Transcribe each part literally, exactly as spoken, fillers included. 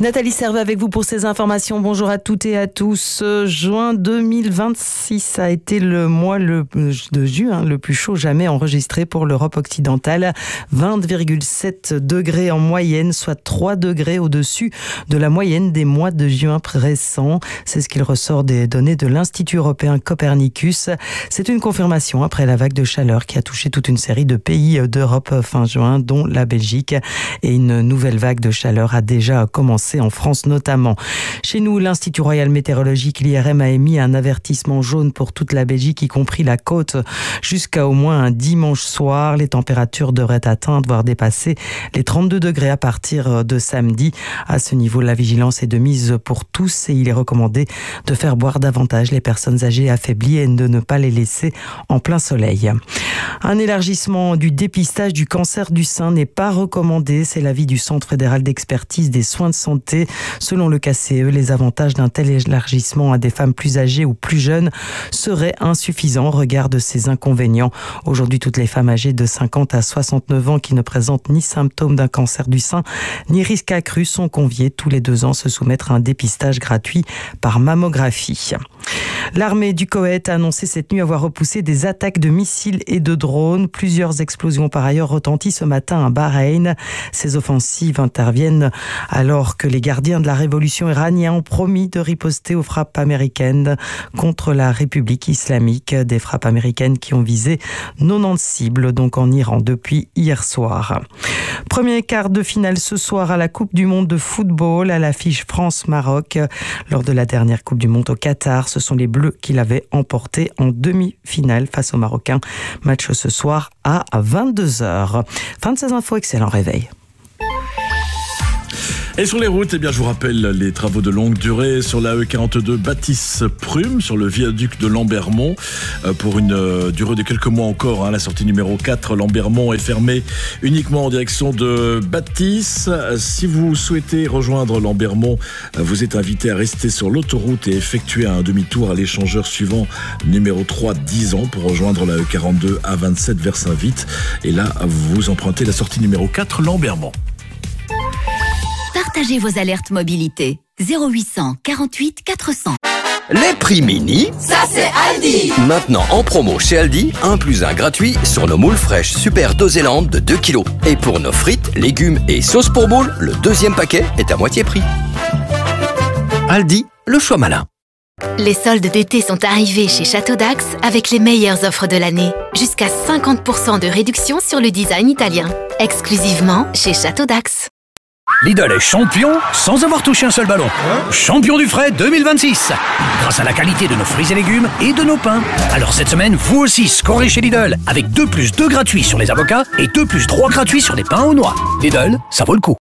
Nathalie Servet avec vous pour ces informations. Bonjour à toutes et à tous. Juin deux mille vingt-six a été le mois le, de juin le plus chaud jamais enregistré pour l'Europe occidentale. vingt virgule sept degrés en moyenne, soit trois degrés au-dessus de la moyenne des mois de juin récents. C'est ce qu'il ressort des données de l'Institut européen Copernicus. C'est une confirmation après la vague de chaleur qui a touché toute une série de pays d'Europe fin juin, dont la Belgique. Et une nouvelle vague de chaleur a déjà commencé en France notamment. Chez nous, l'Institut Royal Météorologique, l'I R M, a émis un avertissement jaune pour toute la Belgique, y compris la côte, jusqu'à au moins un dimanche soir. Les températures devraient atteindre, voire dépasser les trente-deux degrés à partir de samedi. À ce niveau, la vigilance est de mise pour tous et il est recommandé de faire boire davantage les personnes âgées affaiblies et de ne pas les laisser en plein soleil. Un élargissement du dépistage du cancer du sein n'est pas recommandé. C'est l'avis du Centre fédéral d'expertise des soins de santé. Selon le K C E, les avantages d'un tel élargissement à des femmes plus âgées ou plus jeunes seraient insuffisants au regard de ces inconvénients. Aujourd'hui, toutes les femmes âgées de cinquante à soixante-neuf ans qui ne présentent ni symptômes d'un cancer du sein ni risque accru sont conviées tous les deux ans se soumettre à un dépistage gratuit par mammographie. L'armée du Koweït a annoncé cette nuit avoir repoussé des attaques de missiles et de drones. Plusieurs explosions par ailleurs retentissent ce matin à Bahreïn. Ces offensives interviennent alors que les gardiens de la révolution iranienne ont promis de riposter aux frappes américaines contre la République islamique. Des frappes américaines qui ont visé quatre-vingt-dix cibles donc en Iran depuis hier soir. Premier quart de finale ce soir à la Coupe du Monde de football à l'affiche France-Maroc. Lors de la dernière Coupe du Monde au Qatar, ce sont les Bleus qui l'avaient emporté en demi-finale face aux Marocains. Match ce soir à vingt-deux heures. Fin de ces infos, excellent réveil. Et sur les routes, eh bien, je vous rappelle les travaux de longue durée sur la E quarante-deux Bâtisse-Prume, sur le viaduc de Lambermont, euh, pour une euh, durée de quelques mois encore. Hein. La sortie numéro quatre, Lambermont, est fermée uniquement en direction de Bâtisse. Euh, si vous souhaitez rejoindre Lambermont, euh, vous êtes invité à rester sur l'autoroute et effectuer un demi-tour à l'échangeur suivant numéro trois, dix ans, pour rejoindre la E quarante-deux A vingt-sept vers Saint-Vite. Et là, vous empruntez la sortie numéro quatre, Lambermont. Partagez vos alertes mobilité. zéro huit cent quarante-huit quatre cents. Les prix mini, ça c'est Aldi. Maintenant en promo chez Aldi, un plus un gratuit sur nos moules fraîches Super Doséland de deux kilos. Et pour nos frites, légumes et sauces pour moules, le deuxième paquet est à moitié prix. Aldi, le choix malin. Les soldes d'été sont arrivés chez Château d'Ax avec les meilleures offres de l'année. Jusqu'à cinquante pour cent de réduction sur le design italien. Exclusivement chez Château d'Ax. Lidl est champion sans avoir touché un seul ballon. Hein? Champion du frais deux mille vingt-six. Grâce à la qualité de nos fruits et légumes et de nos pains. Alors cette semaine, vous aussi scorez chez Lidl avec deux plus deux gratuits sur les avocats et deux plus trois gratuits sur les pains aux noix. Lidl, ça vaut le coup.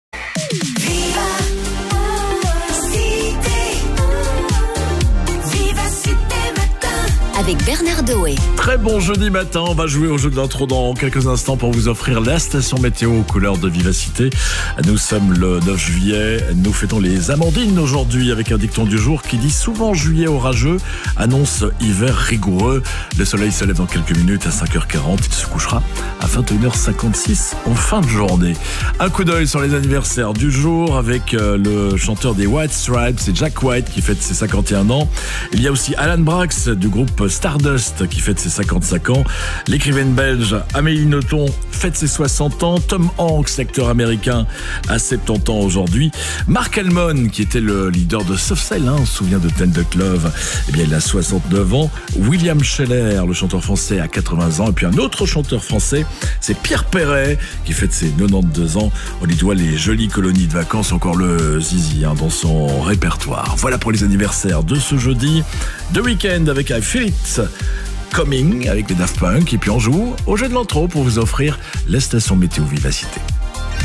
Avec Bernard Doé. Très bon jeudi matin, on va jouer au jeu de l'intro dans quelques instants pour vous offrir la station météo aux couleurs de Vivacité. Nous sommes le neuf juillet, nous fêtons les Amandines aujourd'hui avec un dicton du jour qui dit souvent juillet orageux, annonce hiver rigoureux. Le soleil se lève dans quelques minutes à cinq heures quarante, il se couchera à vingt et une heures cinquante-six en fin de journée. Un coup d'œil sur les anniversaires du jour avec le chanteur des White Stripes, c'est Jack White qui fête ses cinquante et un ans. Il y a aussi Alan Braxe du groupe Stardust qui fête ses cinquante-cinq ans. L'écrivaine belge Amélie Nothomb fête ses soixante ans. Tom Hanks, l'acteur américain, a soixante-dix ans aujourd'hui. Mark Almond, qui était le leader de Soft Cell, hein, on se souvient de Ten Duck Love, eh bien il a soixante-neuf ans. William Scheller, le chanteur français, a quatre-vingts ans. Et puis un autre chanteur français, c'est Pierre Perret, qui fête ses quatre-vingt-douze ans. On lui doit les jolies colonies de vacances, encore le zizi hein, dans son répertoire. Voilà pour les anniversaires de ce jeudi. The Weeknd avec I Feel It Coming avec les Daft Punk. Et puis on joue au jeu de l'intro pour vous offrir la station météo Vivacité.